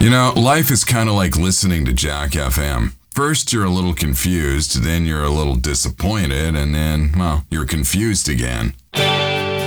Life is kind of like listening to Jack FM. First, you're a little confused, then you're a little disappointed, and then, well, you're confused again.